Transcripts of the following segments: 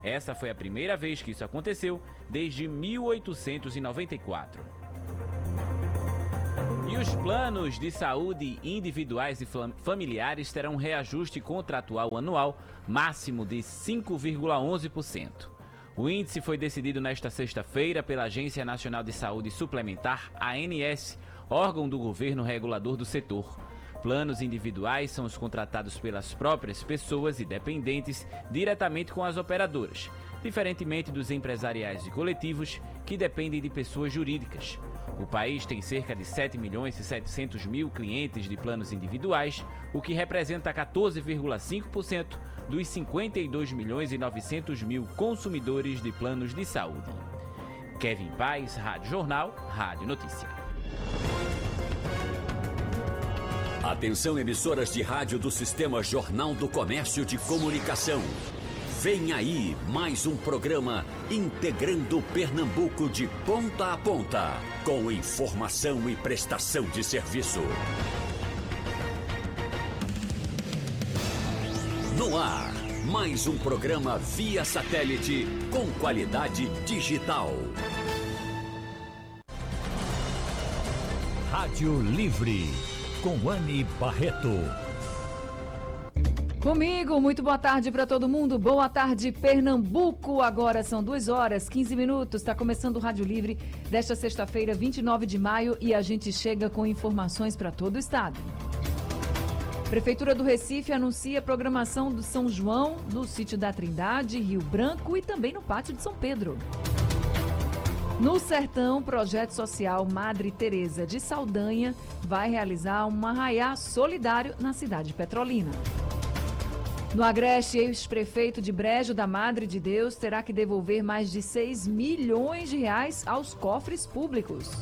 Essa foi a primeira vez que isso aconteceu desde 1894. E os planos de saúde individuais e familiares terão um reajuste contratual anual máximo de 5,11%. O índice foi decidido nesta sexta-feira pela Agência Nacional de Saúde Suplementar, ANS, órgão do governo regulador do setor. Planos individuais são os contratados pelas próprias pessoas e dependentes diretamente com as operadoras, diferentemente dos empresariais e coletivos, que dependem de pessoas jurídicas. O país tem cerca de 7.700.000 clientes de planos individuais, o que representa 14,5% dos 52.900.000 consumidores de planos de saúde. Kevin Paz, Rádio Jornal, Rádio Notícia. Atenção, emissoras de rádio do Sistema Jornal do Comércio de Comunicação. Vem aí mais um programa integrando Pernambuco de ponta a ponta, com informação e prestação de serviço. No ar, mais um programa via satélite com qualidade digital. Rádio Livre, com Anny Barreto. Comigo, muito boa tarde para todo mundo. Boa tarde, Pernambuco. Agora são 2h15. Está começando o Rádio Livre desta sexta-feira, 29 de maio, e a gente chega com informações para todo o estado. Prefeitura do Recife anuncia a programação do São João no sítio da Trindade, Rio Branco e também no pátio de São Pedro. No Sertão, projeto social Madre Teresa de Saldanha vai realizar um arraiá solidário na cidade de Petrolina. No Agreste, ex-prefeito de Brejo da Madre de Deus terá que devolver mais de 6 milhões de reais aos cofres públicos.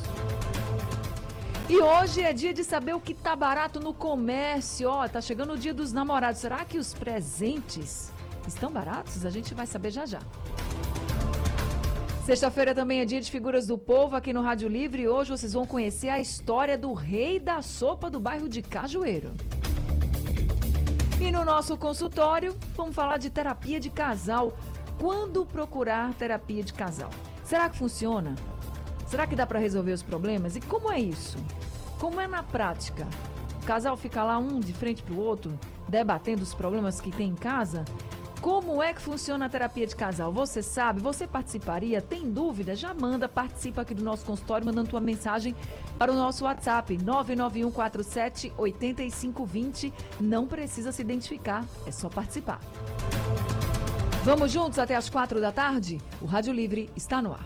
E hoje é dia de saber o que tá barato no comércio. Tá chegando o dia dos namorados. Será que os presentes estão baratos? A gente vai saber já já. Sexta-feira também é dia de figuras do povo aqui no Rádio Livre. E hoje vocês vão conhecer a história do rei da sopa do bairro de Cajueiro. E no nosso consultório, vamos falar de terapia de casal. Quando procurar terapia de casal? Será que funciona? Será que dá para resolver os problemas? E como é isso? Como é na prática? O casal fica lá um de frente para o outro, debatendo os problemas que tem em casa? Como é que funciona a terapia de casal? Você sabe? Você participaria? Tem dúvida? Já manda, participa aqui do nosso consultório, mandando tua mensagem para o nosso WhatsApp, 991478520. Não precisa se identificar, é só participar. Vamos juntos até as 4 da tarde? O Rádio Livre está no ar.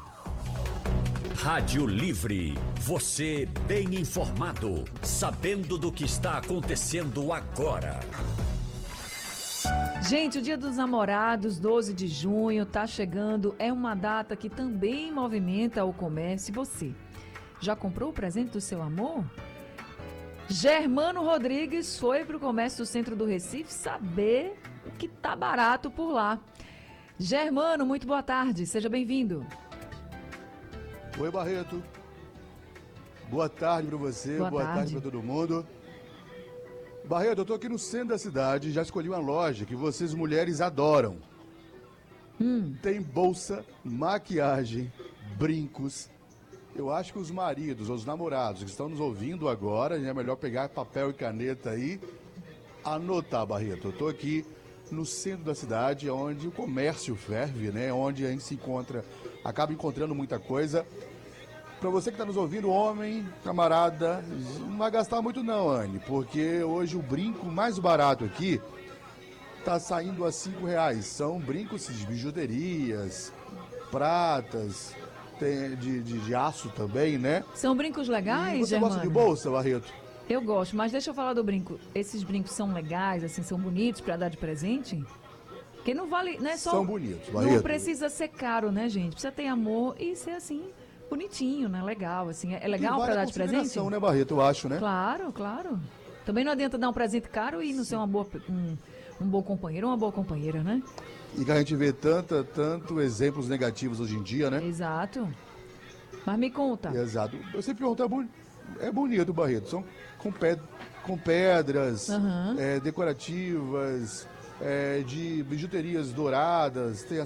Rádio Livre, você bem informado, sabendo do que está acontecendo agora. Gente, o Dia dos Namorados, 12 de junho, tá chegando. É uma data que também movimenta o comércio. E você, já comprou o presente do seu amor? Germano Rodrigues foi pro comércio do centro do Recife saber o que tá barato por lá. Germano, muito boa tarde, seja bem-vindo. Oi, Barreto. Boa tarde para você, boa tarde para todo mundo. Barreto, eu tô aqui no centro da cidade, já escolhi uma loja que vocês mulheres adoram. Tem bolsa, maquiagem, brincos. Eu acho que os maridos, os namorados que estão nos ouvindo agora, é melhor pegar papel e caneta aí, anotar, Barreto. Eu tô aqui no centro da cidade, onde o comércio ferve, né? Onde a gente se encontra, acaba encontrando muita coisa. Para você que está nos ouvindo, homem, camarada, não vai gastar muito não, Anny, porque hoje o brinco mais barato aqui está saindo a R$5. São brincos de bijuterias, pratas, tem de aço também, né? São brincos legais, Você Germano? gosta de bolsa, Barreto? Eu gosto, mas deixa eu falar do brinco. Esses brincos são legais, assim, são bonitos para dar de presente? Porque não vale, né? Só, são bonitos, Barreto. Não precisa ser caro, né, gente? Precisa ter amor e ser assim, bonitinho, né? Legal, assim. É legal para dar de presente? Né, Barreto, eu acho, né? Claro, claro. Também não adianta dar um presente caro e não ser um bom companheiro ou uma boa companheira, né? E que a gente vê tanto exemplos negativos hoje em dia, né? Exato. Mas me conta. Exato. Eu sempre pergunto, é bonito, Barreto. São com pedras decorativas, de bijuterias douradas, tem as